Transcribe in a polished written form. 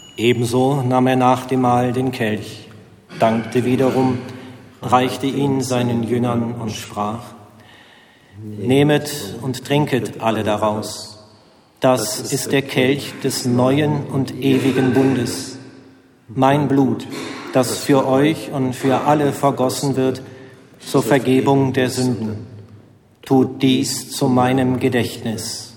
Ebenso nahm er nach dem Mahl den Kelch, dankte wiederum, reichte ihn seinen Jüngern und sprach: Nehmet und trinket alle daraus. Das ist der Kelch des neuen und ewigen Bundes. Mein Blut, das für euch und für alle vergossen wird, zur Vergebung der Sünden. Tut dies zu meinem Gedächtnis.